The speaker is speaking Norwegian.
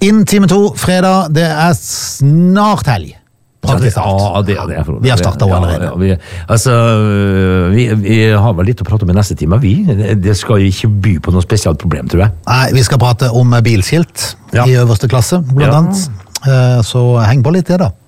Inn time 2, fredag, det snart helg. Praktisk talt. Det er for. Vi har startet allerede. Vi har vel litt å prate om i neste time, det skal jo ikke by på noe spesielt problem, tror jeg. Nei, vi skal prate om bilskilt i øverste klasse, blant annet. Så heng på litt det da.